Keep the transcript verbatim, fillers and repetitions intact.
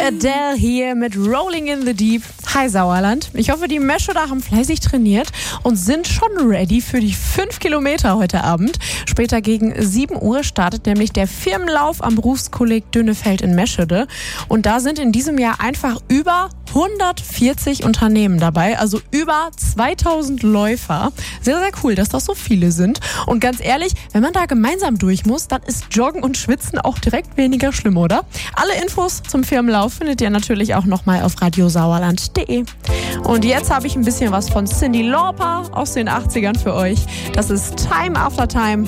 Adele hier mit Rolling in the Deep. Hi Sauerland. Ich hoffe, die Mescheder haben fleißig trainiert und sind schon ready für die fünf Kilometer heute Abend. Später gegen sieben Uhr startet nämlich der Firmenlauf am Berufskolleg Dönefeld in Meschede. Und da sind in diesem Jahr einfach über hundertvierzig Unternehmen dabei, also über zweitausend Läufer. Sehr, sehr cool, dass das so viele sind. Und ganz ehrlich, wenn man da gemeinsam durch muss, dann ist Joggen und Schwitzen auch direkt weniger schlimm, oder? Alle Infos zum Firmenlauf findet ihr natürlich auch nochmal auf radiosauerland punkt de. Und jetzt habe ich ein bisschen was von Cyndi Lauper aus den achtzigern für euch. Das ist Time After Time.